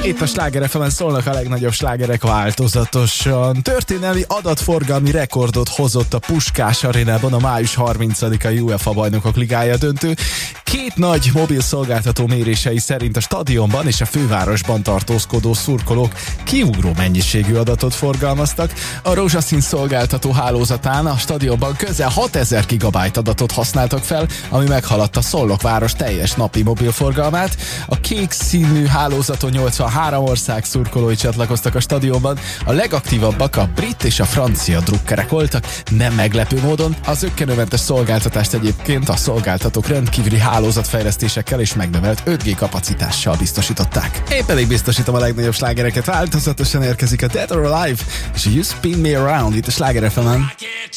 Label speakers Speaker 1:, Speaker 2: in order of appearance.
Speaker 1: Itt a Sláger FM-en szólnak a legnagyobb slágerek változatosan. Történelmi adatforgalmi rekordot hozott a Puskás Arénában a május 30-ai UEFA Bajnokok Ligája döntő. Két nagy mobil szolgáltató mérései szerint a stadionban és a fővárosban tartózkodó szurkolók kiugró mennyiségű adatot forgalmaztak. A rózsaszín szolgáltató hálózatán a stadionban közel 6000 gigabyte adatot használtak fel, ami meghaladta Szolnok város teljes napi mobilforgalmát. A kék színű hálózaton 83 ország szurkolói csatlakoztak a stadionban. A legaktívabbak a brit és a francia drukkerek voltak. Nem meglepő módon az zökkenőmentes szolgáltatást egyébként a szolgáltatók rendkívüli hálózatfejlesztésekkel és megnövelt 5G kapacitással biztosították. Én pedig biztosítom a legnagyobb slágereket. Változatosan érkezik a Dead or Alive és a You Spin Me Around itt a Sláger FM-en.